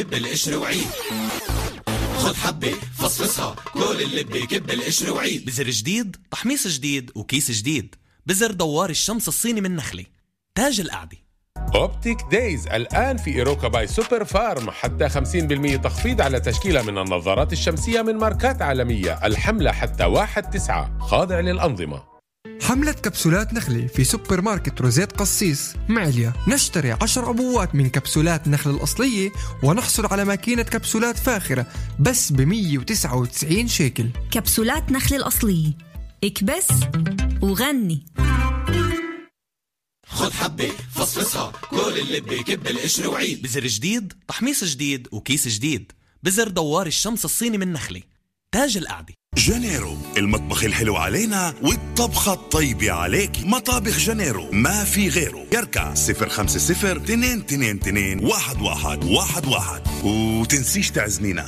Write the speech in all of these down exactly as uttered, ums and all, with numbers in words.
بالقشر وعيد، خد حبة فصفصها كل اللي كب القشر وعيد. بزر جديد، تحميص جديد، وكيس جديد. بزر دوار الشمس الصيني من نخلة، تاج القعدة. أوبتيك دايز الآن في إيروكا باي سوبر فارم، حتى خمسين بالمئة تخفيض على تشكيلة من النظارات الشمسية من ماركات عالمية. الحملة حتى واحد تسعة، خاضع للأنظمة. حملة كبسولات نخلة في سوبر ماركت روزيت قصيص معليا. نشتري عشر عبوات من كبسولات نخلة الأصلية ونحصل على ماكينة كبسولات فاخرة بس بمية وتسعة وتسعين شيكل. كبسولات نخلة الأصلية، اكبس وغني. خد حبة فصفصها كل اللي بكب القشر وعيد. بزر جديد، تحميص جديد، وكيس جديد. بزر دوار الشمس الصيني من نخلة، تاج القعدة. جانيرو، المطبخ الحلو علينا والطبخة الطيبة عليك. مطابخ جانيرو ما في غيره. يركع صفر خمسة صفر اثنين اثنين اثنين واحد واحد واحد واحد، وتنسيش تعزمينا.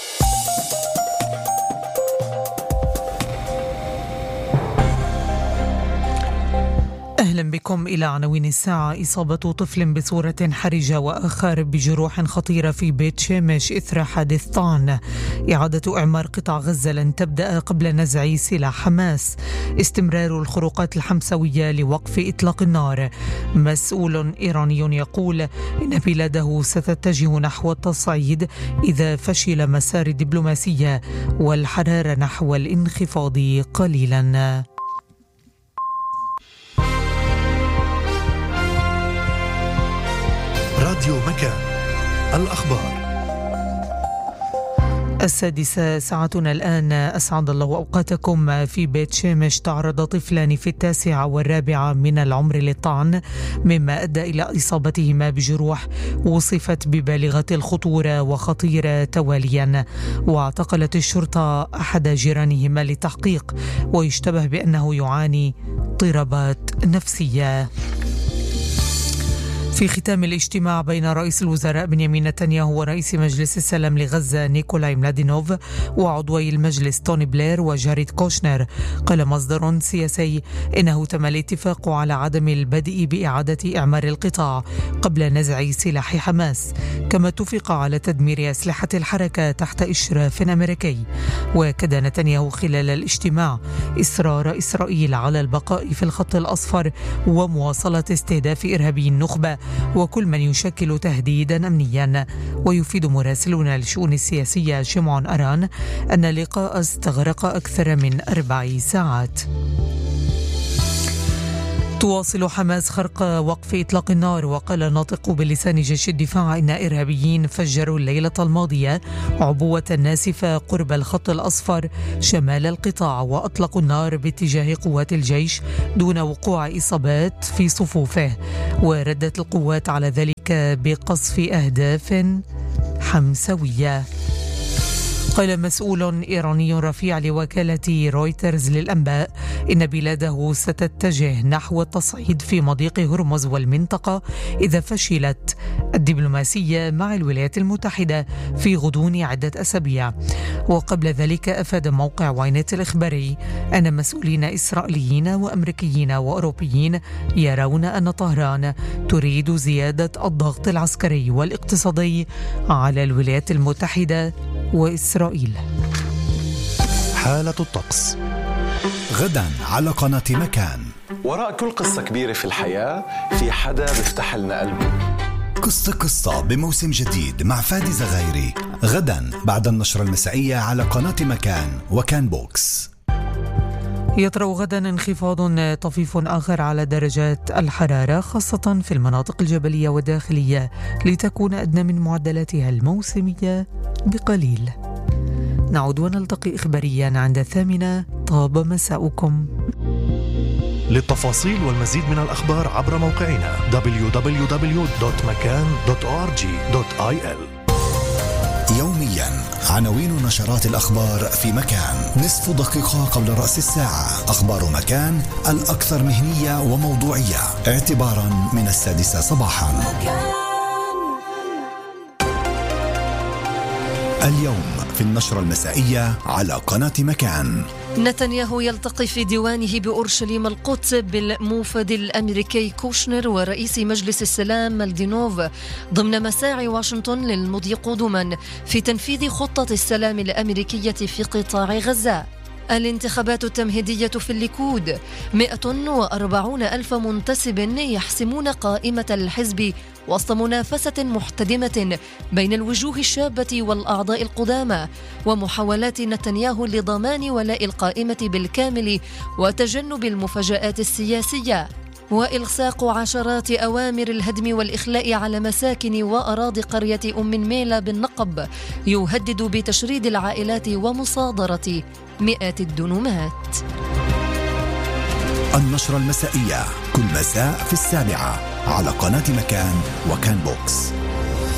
أهلا بكم إلى عناوين الساعة. إصابة طفل بصورة حرجة وآخر بجروح خطيرة في بيت شامش إثر حادث طعن. إعادة إعمار قطاع غزة لن تبدأ قبل نزع سلاح حماس. استمرار الخروقات الحمسوية لوقف إطلاق النار. مسؤول إيراني يقول إن بلاده ستتجه نحو التصعيد إذا فشل مسار الدبلوماسية، والحرارة نحو الانخفاض قليلا. راديو مكان، الأخبار السادسة ساعتنا الآن. أسعد الله أوقاتكم. في بيت شامش تعرض طفلان في التاسعة والرابعة من العمر للطعن، مما أدى إلى إصابتهما بجروح وصفت ببالغة الخطورة وخطيرة تواليا. واعتقلت الشرطة أحد جيرانهما للتحقيق، ويشتبه بأنه يعاني اضطرابات نفسية. في ختام الاجتماع بين رئيس الوزراء بنيامين نتنياهو ورئيس مجلس السلام لغزة نيكولاي ملادينوف وعضوي المجلس توني بلير وجاريد كوشنر، قال مصدر سياسي إنه تم الاتفاق على عدم البدء بإعادة إعمار القطاع قبل نزع سلاح حماس، كما اتفق على تدمير أسلحة الحركة تحت إشراف أمريكي. وكد نتنياهو خلال الاجتماع إصرار إسرائيل على البقاء في الخط الأصفر ومواصلة استهداف إرهابي النخبة وكل من يشكل تهديدا أمنيا. ويفيد مراسلون للشؤون السياسية شمعون أران أن اللقاء استغرق أكثر من أربع ساعات. تواصل حماس خرق وقف إطلاق النار، وقال ناطق بلسان جيش الدفاع إن إرهابيين فجروا الليلة الماضية عبوة ناسفة قرب الخط الأصفر شمال القطاع، وأطلقوا النار باتجاه قوات الجيش دون وقوع إصابات في صفوفه. وردت القوات على ذلك بقصف أهداف حمسوية. قال مسؤول إيراني رفيع لوكالة رويترز للأنباء إن بلاده ستتجه نحو التصعيد في مضيق هرمز والمنطقة إذا فشلت الدبلوماسية مع الولايات المتحدة في غضون عدة أسابيع. وقبل ذلك أفاد موقع واينت الإخباري أن مسؤولين إسرائيليين وأمريكيين وأوروبيين يرون أن طهران تريد زيادة الضغط العسكري والاقتصادي على الولايات المتحدة وإسرائيل. حالة الطقس غدا على قناة مكان. وراء كل قصة كبيرة في الحياة في حدا بيفتح لنا قلبه. قصة قصة بموسم جديد مع فادي زغيري، غدا بعد النشرة المسائية على قناة مكان وكان بوكس. يطرأ غدا انخفاض طفيف آخر على درجات الحرارة، خاصة في المناطق الجبلية والداخلية، لتكون أدنى من معدلاتها الموسمية بقليل. نعود ونلتقي إخباريا عند الثامنة. طاب مساؤكم. للتفاصيل والمزيد من الأخبار عبر موقعنا دبليو دبليو دبليو دوت مكان دوت أو آر جي دوت آي إل. يوميا عناوين نشرات الأخبار في مكان، نصف دقيقة قبل رأس الساعة. أخبار مكان الأكثر مهنية وموضوعية اعتبارا من السادسة صباحا. اليوم في النشرة المسائية على قناة مكان. نتنياهو يلتقي في ديوانه بأورشليم القدس بالموفد الأمريكي كوشنر ورئيس مجلس السلام مالدينوف ضمن مساعي واشنطن للمضي قدما في تنفيذ خطة السلام الأمريكية في قطاع غزة. الانتخابات التمهيدية في الليكود، مئة وأربعون ألف منتسب يحسمون قائمة الحزب وسط منافسة محتدمة بين الوجوه الشابة والأعضاء القدامى، ومحاولات نتنياهو لضمان ولاء القائمة بالكامل وتجنب المفاجآت السياسية، وإلصاق عشرات أوامر الهدم والإخلاء على مساكن وأراضي قرية أم ميلا بالنقب يهدد بتشريد العائلات ومصادرة مئات الدنومات. النشرة المسائية كل مساء في السابعة على قناة مكان وكان بوكس.